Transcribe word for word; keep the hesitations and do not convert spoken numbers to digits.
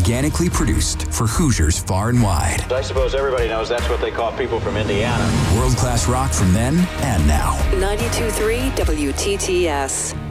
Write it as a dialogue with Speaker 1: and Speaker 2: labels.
Speaker 1: organically produced for Hoosiers far and wide.
Speaker 2: I suppose everybody knows that's what they call people from Indiana.
Speaker 1: World-class rock from then and now.
Speaker 3: ninety-two point three W T T S.